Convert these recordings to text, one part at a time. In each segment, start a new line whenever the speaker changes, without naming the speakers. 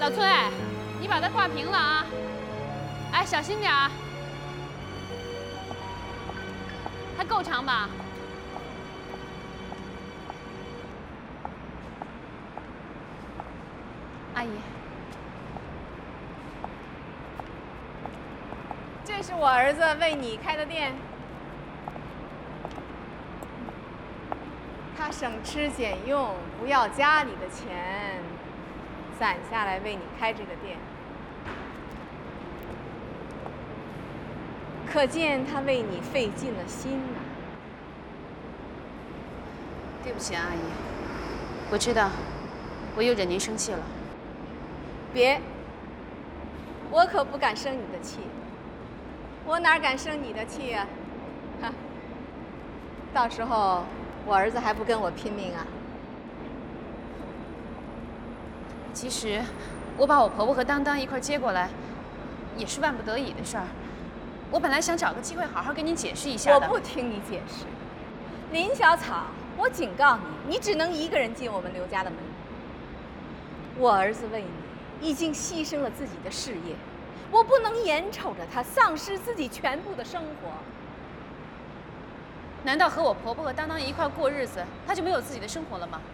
小崔，你把它挂平了啊！哎，小心点儿，还够长吧？阿姨，
这是我儿子为你开的店，他省吃俭用，不要家里的钱，攒下来为你开这个店。可见他为你费尽了心呐。
对不起啊，阿姨，我知道我又惹您生气了。
别，我可不敢生你的气，我哪敢生你的气啊？哈，到时候我儿子还不跟我拼命啊？
其实，我把我婆婆和当当一块接过来，也是万不得已的事儿。我本来想找个机会好好跟你解释一下的。
我不听你解释，林小草，我警告你，你只能一个人进我们刘家的门。我儿子为你已经牺牲了自己的事业，我不能眼瞅着他丧失自己全部的生活。
难道和我婆婆和当当一块过日子，他就没有自己的生活了吗？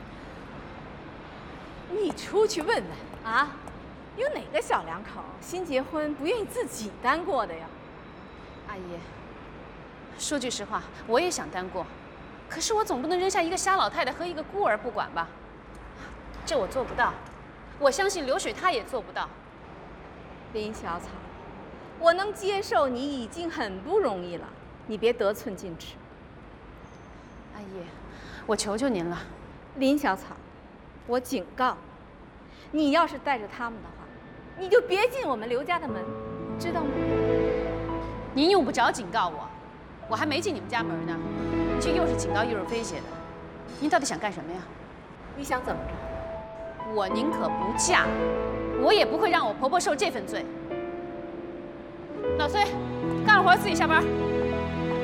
你出去问问啊，有哪个小两口新结婚不愿意自己单过的呀？
阿姨，说句实话，我也想单过，可是我总不能扔下一个瞎老太太和一个孤儿不管吧？这我做不到，我相信流水她也做不到。
林小草，我能接受你已经很不容易了，你别得寸进尺。
阿姨，我求求您了。
林小草，我警告你，你要是带着他们的话，你就别进我们刘家的门，知道吗？
您用不着警告我，我还没进你们家门呢，这又是警告又是威胁的，您到底想干什么呀？
你想怎么着？
我宁可不嫁，我也不会让我婆婆受这份罪。老崔，干活自己下班。